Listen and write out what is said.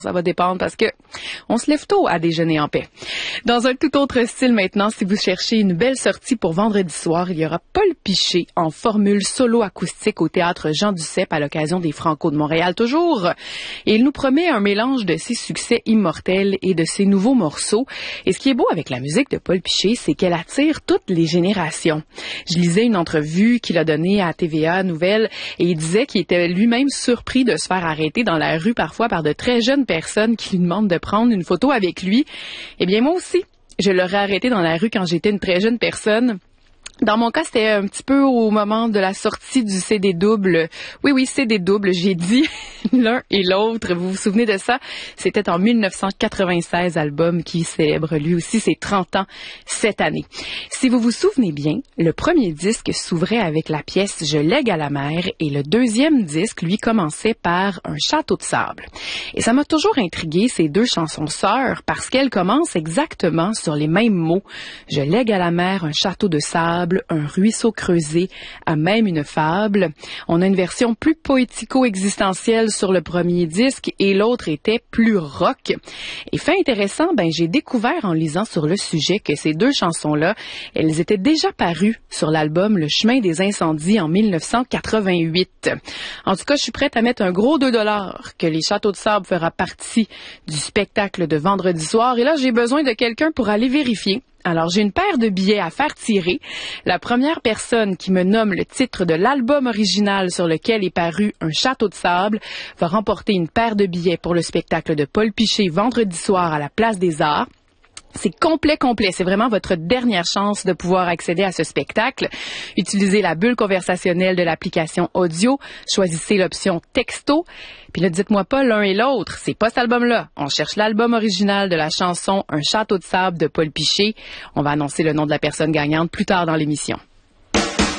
Ça va dépendre parce que on se lève tôt à déjeuner en paix. Dans un tout autre style maintenant, si vous cherchez une belle sortie pour vendredi soir, il y aura Paul Piché en formule solo acoustique au théâtre Jean Duceppe à l'occasion des Franco de Montréal toujours. Et il nous promet un mélange de ses succès immortels et de ses nouveaux morceaux. Et ce qui est beau avec la musique de Paul Piché, c'est qu'elle attire toutes les générations. Je lisais une entrevue qu'il a donnée à TVA Nouvelles et il disait qu'il était lui-même surpris de se faire arrêter dans la rue parfois par de très jeunes personne qui lui demande de prendre une photo avec lui. Eh bien, moi aussi, je l'aurais arrêté dans la rue quand j'étais une très jeune personne. Dans mon cas, c'était un petit peu au moment de la sortie du CD double. Oui, CD double, j'ai dit l'un et l'autre. Vous vous souvenez de ça? C'était en 1996, album qui célèbre lui aussi ses 30 ans cette année. Si vous vous souvenez bien, le premier disque s'ouvrait avec la pièce « Je lègue à la mer » et le deuxième disque, lui, commençait par « Un château de sable ». Et ça m'a toujours intrigué, ces deux chansons sœurs, parce qu'elles commencent exactement sur les mêmes mots. « Je lègue à la mer un château de sable », un ruisseau creusé, à même une fable. On a une version plus poético-existentielle sur le premier disque et l'autre était plus rock. Et fait intéressant, j'ai découvert en lisant sur le sujet que ces deux chansons-là, elles étaient déjà parues sur l'album Le chemin des incendies en 1988. En tout cas, je suis prête à mettre un gros 2$ que Les Châteaux de Sable fera partie du spectacle de vendredi soir. Et là, j'ai besoin de quelqu'un pour aller vérifier. Alors, j'ai une paire de billets à faire tirer. La première personne qui me nomme le titre de l'album original sur lequel est paru Un château de sable va remporter une paire de billets pour le spectacle de Paul Piché vendredi soir à la Place des Arts. C'est complet. C'est vraiment votre dernière chance de pouvoir accéder à ce spectacle. Utilisez la bulle conversationnelle de l'application audio. Choisissez l'option texto. Puis là, dites-moi pas l'un et l'autre. C'est pas cet album-là. On cherche l'album original de la chanson Un château de sable de Paul Piché. On va annoncer le nom de la personne gagnante plus tard dans l'émission.